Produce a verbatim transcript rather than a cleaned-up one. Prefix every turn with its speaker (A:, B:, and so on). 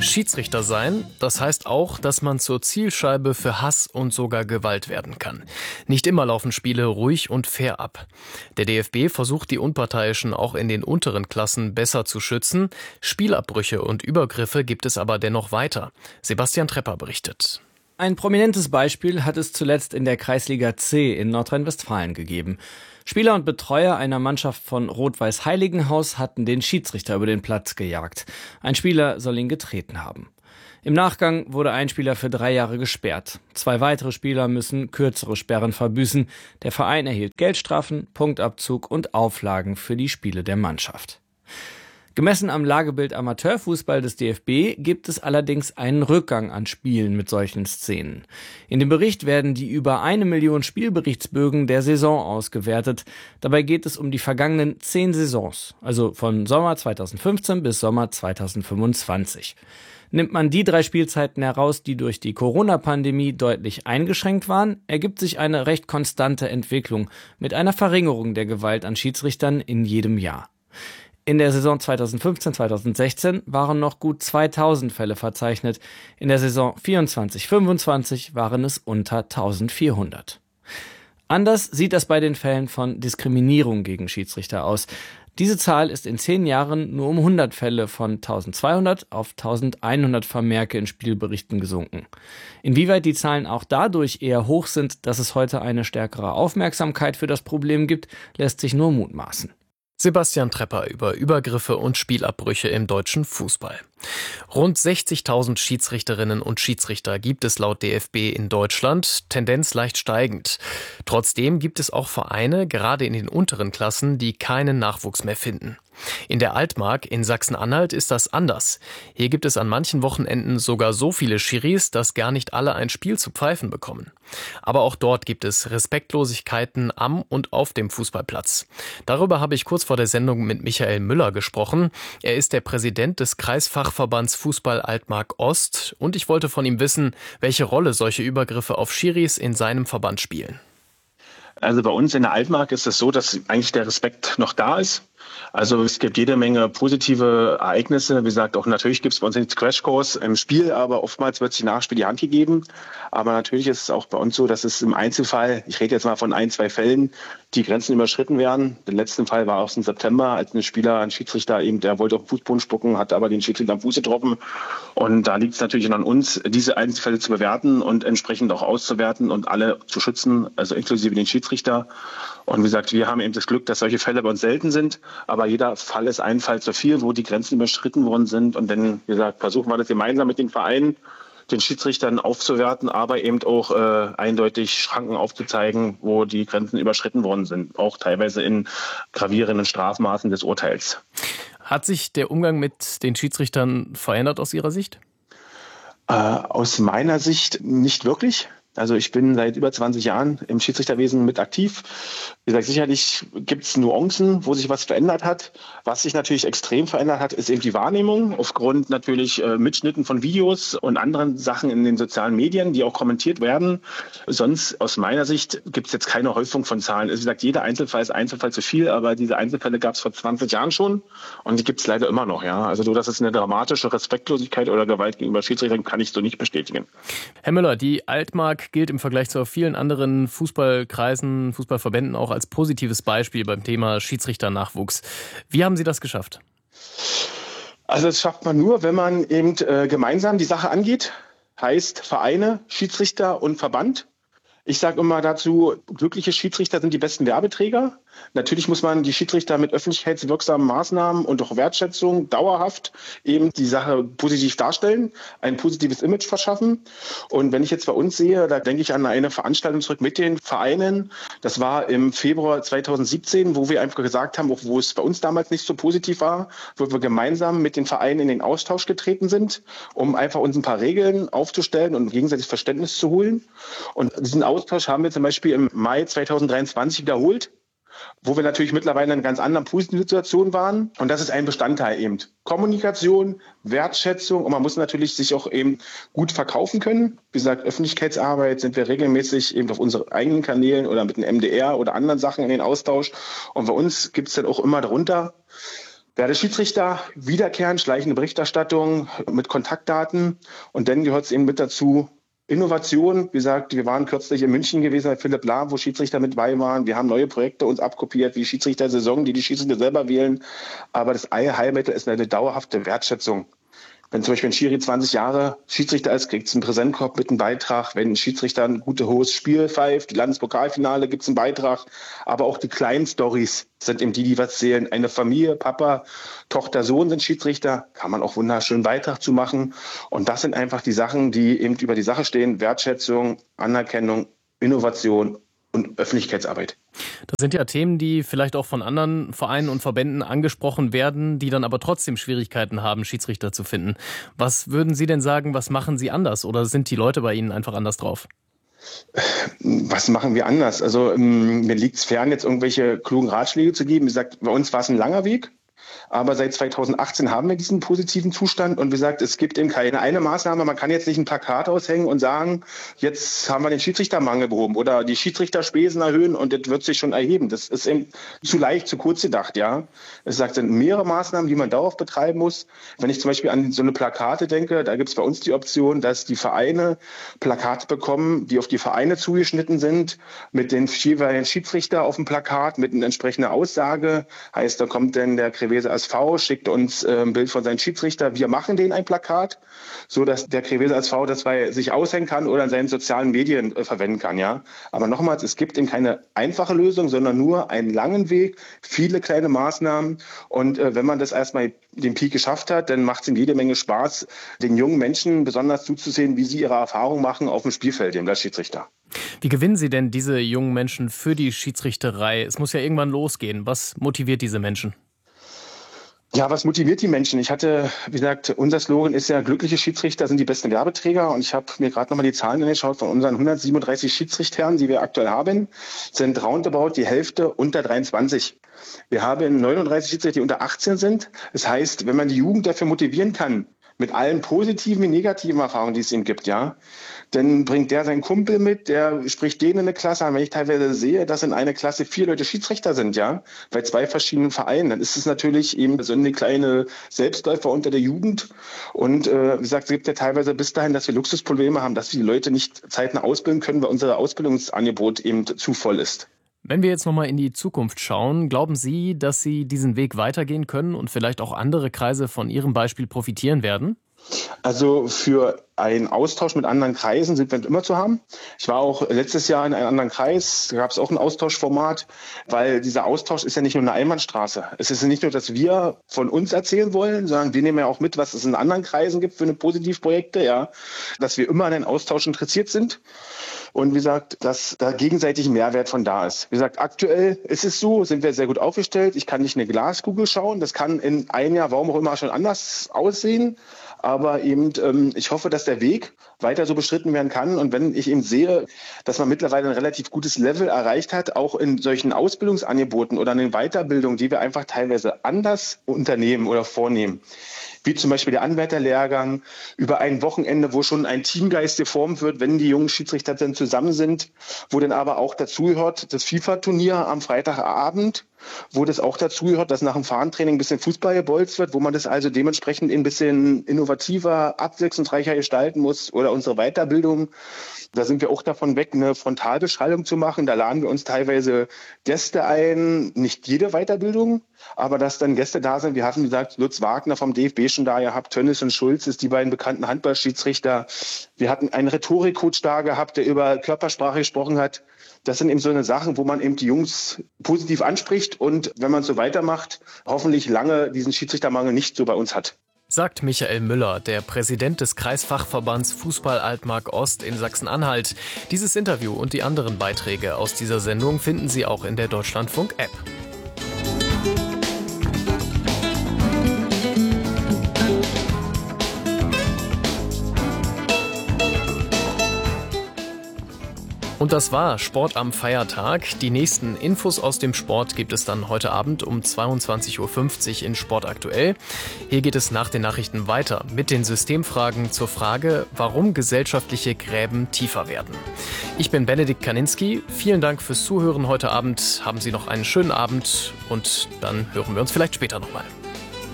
A: Schiedsrichter sein, das heißt auch, dass man zur Zielscheibe für Hass und sogar Gewalt werden kann. Nicht immer laufen Spiele ruhig und fair ab. Der D F B versucht, die Unparteiischen auch in den unteren Klassen besser zu schützen. Spielabbrüche und Übergriffe gibt es aber dennoch weiter. Sebastian Trepper berichtet.
B: Ein prominentes Beispiel hat es zuletzt in der Kreisliga C in Nordrhein-Westfalen gegeben. Spieler und Betreuer einer Mannschaft von Rot-Weiß Heiligenhaus hatten den Schiedsrichter über den Platz gejagt. Ein Spieler soll ihn getreten haben. Im Nachgang wurde ein Spieler für drei Jahre gesperrt. Zwei weitere Spieler müssen kürzere Sperren verbüßen. Der Verein erhielt Geldstrafen, Punktabzug und Auflagen für die Spiele der Mannschaft. Gemessen am Lagebild Amateurfußball des D F B gibt es allerdings einen Rückgang an Spielen mit solchen Szenen. In dem Bericht werden die über eine Million Spielberichtsbögen der Saison ausgewertet. Dabei geht es um die vergangenen zehn Saisons, also von Sommer zweitausendfünfzehn bis Sommer zweitausendfünfundzwanzig. Nimmt man die drei Spielzeiten heraus, die durch die Corona-Pandemie deutlich eingeschränkt waren, ergibt sich eine recht konstante Entwicklung mit einer Verringerung der Gewalt an Schiedsrichtern in jedem Jahr. In der Saison zweitausendfünfzehn zweitausendsechzehn waren noch gut zweitausend Fälle verzeichnet. In der Saison vierundzwanzig fünfundzwanzig waren es unter eintausendvierhundert. Anders sieht das bei den Fällen von Diskriminierung gegen Schiedsrichter aus. Diese Zahl ist in zehn Jahren nur um hundert Fälle von eintausendzweihundert auf eintausendeinhundert Vermerke in Spielberichten gesunken. Inwieweit die Zahlen auch dadurch eher hoch sind, dass es heute eine stärkere Aufmerksamkeit für das Problem gibt, lässt sich nur mutmaßen.
A: Sebastian Trepper über Übergriffe und Spielabbrüche im deutschen Fußball. Rund sechzigtausend Schiedsrichterinnen und Schiedsrichter gibt es laut D F B in Deutschland, Tendenz leicht steigend. Trotzdem gibt es auch Vereine, gerade in den unteren Klassen, die keinen Nachwuchs mehr finden. In der Altmark in Sachsen-Anhalt ist das anders. Hier gibt es an manchen Wochenenden sogar so viele Schiris, dass gar nicht alle ein Spiel zu pfeifen bekommen. Aber auch dort gibt es Respektlosigkeiten am und auf dem Fußballplatz. Darüber habe ich kurz vor der Sendung mit Michael Müller gesprochen. Er ist der Präsident des Kreisfachverbands Fußball Altmark Ost und ich wollte von ihm wissen, welche Rolle solche Übergriffe auf Schiris in seinem Verband spielen.
C: Also bei uns in der Altmark ist es so, dass eigentlich der Respekt noch da ist. Also es gibt jede Menge positive Ereignisse. Wie gesagt, auch natürlich gibt es bei uns den Crashkurs im Spiel, aber oftmals wird sich Nachspiel die Hand gegeben. Aber natürlich ist es auch bei uns so, dass es im Einzelfall, ich rede jetzt mal von ein, zwei Fällen, die Grenzen überschritten werden. Der letzte Fall war auch im September, als ein Spieler, ein Schiedsrichter eben, der wollte auf den Fußboden spucken, hat aber den Schiedsrichter am Fuß getroffen. Und da liegt es natürlich an uns, diese Einzelfälle zu bewerten und entsprechend auch auszuwerten und alle zu schützen, also inklusive den Schiedsrichter. Und wie gesagt, wir haben eben das Glück, dass solche Fälle bei uns selten sind. Aber jeder Fall ist ein Fall zu viel, wo die Grenzen überschritten worden sind. Und dann, wie gesagt, versuchen wir das gemeinsam mit den Vereinen, den Schiedsrichtern aufzuwerten, aber eben auch äh, eindeutig Schranken aufzuzeigen, wo die Grenzen überschritten worden sind. Auch teilweise in gravierenden Strafmaßen des Urteils.
A: Hat sich der Umgang mit den Schiedsrichtern verändert aus Ihrer Sicht?
C: Äh, aus meiner Sicht nicht wirklich. Also ich bin seit über zwanzig Jahren im Schiedsrichterwesen mit aktiv. Wie gesagt, sicherlich gibt es Nuancen, wo sich was verändert hat. Was sich natürlich extrem verändert hat, ist eben die Wahrnehmung aufgrund natürlich äh, Mitschnitten von Videos und anderen Sachen in den sozialen Medien, die auch kommentiert werden. Sonst aus meiner Sicht gibt es jetzt keine Häufung von Zahlen. Also wie gesagt, jeder Einzelfall ist Einzelfall zu viel, aber diese Einzelfälle gab es vor zwanzig Jahren schon und die gibt es leider immer noch. Ja, also so, dass es eine dramatische Respektlosigkeit oder Gewalt gegenüber Schiedsrichtern kann ich so nicht bestätigen.
A: Herr Müller, die Altmark gilt im Vergleich zu vielen anderen Fußballkreisen, Fußballverbänden auch als positives Beispiel beim Thema Schiedsrichternachwuchs. Wie haben Sie das geschafft?
C: Also das schafft man nur, wenn man eben äh, gemeinsam die Sache angeht. Heißt Vereine, Schiedsrichter und Verband. Ich sage immer dazu, glückliche Schiedsrichter sind die besten Werbeträger. Natürlich muss man die Schiedsrichter mit öffentlichkeitswirksamen Maßnahmen und auch Wertschätzung dauerhaft eben die Sache positiv darstellen, ein positives Image verschaffen. Und wenn ich jetzt bei uns sehe, da denke ich an eine Veranstaltung zurück mit den Vereinen. Das war im Februar zweitausendsiebzehn, wo wir einfach gesagt haben, auch wo es bei uns damals nicht so positiv war, wo wir gemeinsam mit den Vereinen in den Austausch getreten sind, um einfach uns ein paar Regeln aufzustellen und gegenseitig Verständnis zu holen. Und diesen Austausch haben wir zum Beispiel im Mai zweitausenddreiundzwanzig wiederholt, wo wir natürlich mittlerweile in einer ganz anderen positiven Situation waren. Und das ist ein Bestandteil eben. Kommunikation, Wertschätzung und man muss natürlich sich auch eben gut verkaufen können. Wie gesagt, Öffentlichkeitsarbeit sind wir regelmäßig eben auf unseren eigenen Kanälen oder mit dem M D R oder anderen Sachen in den Austausch. Und bei uns gibt es dann auch immer darunter, Werde Schiedsrichter, wiederkehren, schleichende Berichterstattung mit Kontaktdaten. Und dann gehört es eben mit dazu, Innovation. Wie gesagt, wir waren kürzlich in München gewesen bei Philipp Lahm, wo Schiedsrichter mit bei waren. Wir haben neue Projekte uns abkopiert, wie Schiedsrichter-Saison, die die Schiedsrichter selber wählen. Aber das Allheilmittel ist eine dauerhafte Wertschätzung. Wenn zum Beispiel ein Schiri zwanzig Jahre Schiedsrichter ist, kriegt es einen Präsentkorb mit einem Beitrag. Wenn ein Schiedsrichter ein gutes hohes Spiel pfeift, die Landespokalfinale, gibt es einen Beitrag. Aber auch die kleinen Storys sind eben die, die was zählen. Eine Familie, Papa, Tochter, Sohn sind Schiedsrichter, kann man auch wunderschön Beitrag zu machen. Und das sind einfach die Sachen, die eben über die Sache stehen. Wertschätzung, Anerkennung, Innovation und Öffentlichkeitsarbeit.
A: Das sind ja Themen, die vielleicht auch von anderen Vereinen und Verbänden angesprochen werden, die dann aber trotzdem Schwierigkeiten haben, Schiedsrichter zu finden. Was würden Sie denn sagen, was machen Sie anders? Oder sind die Leute bei Ihnen einfach anders drauf?
C: Was machen wir anders? Also mir liegt es fern, jetzt irgendwelche klugen Ratschläge zu geben. Wie gesagt, bei uns war es ein langer Weg. Aber seit zweitausendachtzehn haben wir diesen positiven Zustand. Und wie gesagt, es gibt eben keine eine Maßnahme. Man kann jetzt nicht ein Plakat aushängen und sagen, jetzt haben wir den Schiedsrichtermangel behoben oder die Schiedsrichterspesen erhöhen und das wird sich schon erheben. Das ist eben zu leicht, zu kurz gedacht, ja. Es sagt, sind mehrere Maßnahmen, die man darauf betreiben muss. Wenn ich zum Beispiel an so eine Plakate denke, da gibt es bei uns die Option, dass die Vereine Plakate bekommen, die auf die Vereine zugeschnitten sind, mit den jeweiligen Schiedsrichter auf dem Plakat, mit einer entsprechenden Aussage. Heißt, da kommt dann der Krewese S V, schickt uns äh, ein Bild von seinem Schiedsrichter. Wir machen denen ein Plakat, so dass der Krewese S V das bei sich aushängen kann oder in seinen sozialen Medien äh, verwenden kann. Ja. Aber nochmals, es gibt eben keine einfache Lösung, sondern nur einen langen Weg, viele kleine Maßnahmen. Und äh, wenn man das erstmal den Peak geschafft hat, dann macht es ihm jede Menge Spaß, den jungen Menschen besonders zuzusehen, wie sie ihre Erfahrungen machen auf dem Spielfeld, dem Schiedsrichter.
A: Wie gewinnen Sie denn diese jungen Menschen für die Schiedsrichterei? Es muss ja irgendwann losgehen. Was motiviert diese Menschen?
C: Ja, was motiviert die Menschen? Ich hatte, wie gesagt, unser Slogan ist ja, glückliche Schiedsrichter sind die besten Werbeträger. Und ich habe mir gerade nochmal die Zahlen angeschaut von unseren hundertsiebenunddreißig Schiedsrichtern, die wir aktuell haben, sind roundabout die Hälfte unter dreiundzwanzig. Wir haben neununddreißig Schiedsrichter, die unter achtzehn sind. Das heißt, wenn man die Jugend dafür motivieren kann, mit allen positiven wie negativen Erfahrungen, die es ihm gibt, ja, dann bringt der seinen Kumpel mit, der spricht den in eine Klasse an. Wenn ich teilweise sehe, dass in einer Klasse vier Leute Schiedsrichter sind, ja, bei zwei verschiedenen Vereinen, dann ist es natürlich eben so eine kleine Selbstläufer unter der Jugend. Und äh, wie gesagt, es gibt ja teilweise bis dahin, dass wir Luxusprobleme haben, dass wir die Leute nicht zeitnah ausbilden können, weil unser Ausbildungsangebot eben zu voll ist.
A: Wenn wir jetzt nochmal in die Zukunft schauen, glauben Sie, dass Sie diesen Weg weitergehen können und vielleicht auch andere Kreise von Ihrem Beispiel profitieren werden?
C: Also für einen Austausch mit anderen Kreisen sind wir immer zu haben. Ich war auch letztes Jahr in einem anderen Kreis, da gab es auch ein Austauschformat, weil dieser Austausch ist ja nicht nur eine Einbahnstraße. Es ist nicht nur, dass wir von uns erzählen wollen, sondern wir nehmen ja auch mit, was es in anderen Kreisen gibt für eine Positivprojekte, ja, dass wir immer an den Austausch interessiert sind. Und wie gesagt, dass da gegenseitig ein Mehrwert von da ist. Wie gesagt, aktuell ist es so, sind wir sehr gut aufgestellt. Ich kann nicht in eine Glaskugel schauen. Das kann in einem Jahr, warum auch immer, schon anders aussehen. Aber eben, ähm, ich hoffe, dass der Weg weiter so beschritten werden kann. Und wenn ich eben sehe, dass man mittlerweile ein relativ gutes Level erreicht hat, auch in solchen Ausbildungsangeboten oder in den Weiterbildungen, die wir einfach teilweise anders unternehmen oder vornehmen, wie zum Beispiel der Anwärterlehrgang, über ein Wochenende, wo schon ein Teamgeist geformt wird, wenn die jungen Schiedsrichter dann zusammen sind, wo dann aber auch dazugehört das FIFA-Turnier am Freitagabend, wo das auch dazugehört, dass nach dem Fahrentraining ein bisschen Fußball gebolzt wird, wo man das also dementsprechend ein bisschen innovativer, abwechslungsreicher gestalten muss oder unsere Weiterbildung. Da sind wir auch davon weg, eine Frontalbeschallung zu machen. Da laden wir uns teilweise Gäste ein, nicht jede Weiterbildung, aber dass dann Gäste da sind. Wir hatten, wie gesagt, Lutz Wagner vom D F B schon da gehabt, Tönnies und Schulz ist die beiden bekannten Handballschiedsrichter. Wir hatten einen Rhetorikcoach da gehabt, der über Körpersprache gesprochen hat. Das sind eben so eine Sachen, wo man eben die Jungs positiv anspricht und wenn man so weitermacht, hoffentlich lange diesen Schiedsrichtermangel nicht so bei uns hat.
A: Sagt Michael Müller, der Präsident des Kreisfachverbands Fußball Altmark Ost in Sachsen-Anhalt. Dieses Interview und die anderen Beiträge aus dieser Sendung finden Sie auch in der Deutschlandfunk-App. Und das war Sport am Feiertag. Die nächsten Infos aus dem Sport gibt es dann heute Abend um zweiundzwanzig Uhr fünfzig in Sport aktuell. Hier geht es nach den Nachrichten weiter mit den Systemfragen zur Frage, warum gesellschaftliche Gräben tiefer werden. Ich bin Benedikt Kaninski. Vielen Dank fürs Zuhören heute Abend. Haben Sie noch einen schönen Abend und dann hören wir uns vielleicht später nochmal.